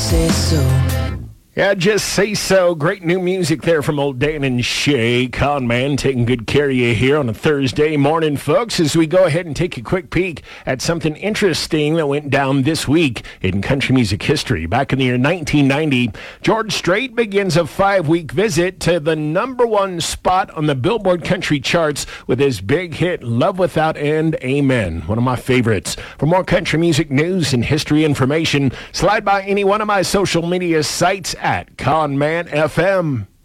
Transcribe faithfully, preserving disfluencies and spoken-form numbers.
say so. Yeah, just say so. Great new music there from old Dan and Shay. Con Man taking good care of you here on a Thursday morning, folks, as we go ahead and take a quick peek at something interesting that went down this week in country music history. Back in the year nineteen ninety, George Strait begins a five-week visit to the number one spot on the Billboard country charts with his big hit, Love Without End, Amen. One of my favorites. For more country music news and history information, slide by any one of my social media sites at Con Man F M.